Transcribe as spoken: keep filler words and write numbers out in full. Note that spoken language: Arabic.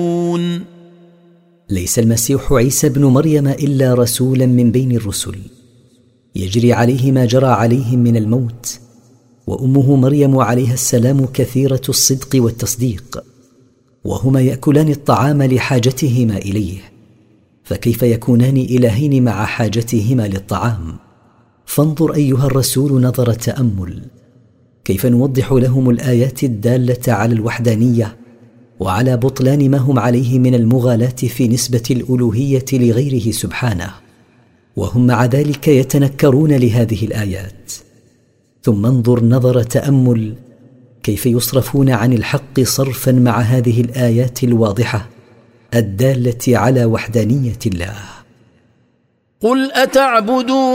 ليس المسيح عيسى ابن مريم إلا رسولا من بين الرسل، يجري عليه ما جرى عليهم من الموت، وأمه مريم عليها السلام كثيرة الصدق والتصديق، وهما يأكلان الطعام لحاجتهما إليه، فكيف يكونان إلهين مع حاجتهما للطعام؟ فانظر أيها الرسول نظر تأمل كيف نوضح لهم الآيات الدالة على الوحدانية وعلى بطلان ما هم عليه من المغالاة في نسبة الألوهية لغيره سبحانه، وهم مع ذلك يتنكرون لهذه الآيات. ثم انظر نظر تأمل كيف يصرفون عن الحق صرفا مع هذه الآيات الواضحة الدالة على وحدانية الله. قل أتعبدون